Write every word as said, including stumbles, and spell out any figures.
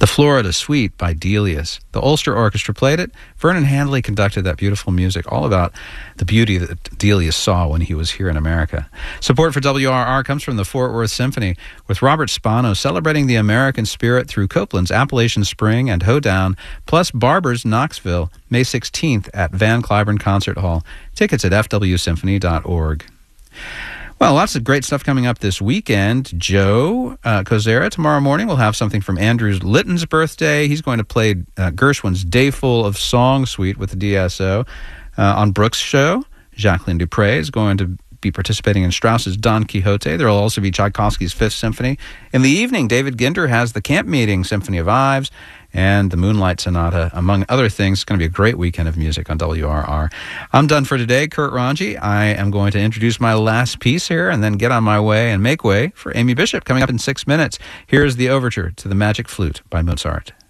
The Florida Suite by Delius. The Ulster Orchestra played it. Vernon Handley conducted that beautiful music, all about the beauty that Delius saw when he was here in America. Support for W R R comes from the Fort Worth Symphony, with Robert Spano celebrating the American spirit through Copeland's Appalachian Spring and Hoedown, plus Barber's Knoxville, May sixteenth at Van Cliburn Concert Hall. Tickets at f w symphony dot org. Well, lots of great stuff coming up this weekend. Joe uh, Kozera, tomorrow morning, we'll have something from Andrew Litton's birthday. He's going to play uh, Gershwin's Day Full of Song Suite with the D S O. Uh, on Brooks' show, Jacqueline Dupre is going to be participating in Strauss's Don Quixote. There will also be Tchaikovsky's Fifth Symphony. In the evening, David Ginder has the Camp Meeting Symphony of Ives and the Moonlight Sonata, among other things. It's going to be a great weekend of music on W R R. I'm done for today. Kurt Ranji. I am going to introduce my last piece here and then get on my way and make way for Amy Bishop coming up in six minutes. Here's the overture to the Magic Flute by Mozart.